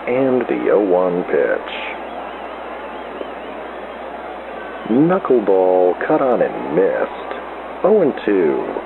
And the 0-1 pitch. Knuckleball cut on and missed. 0-2.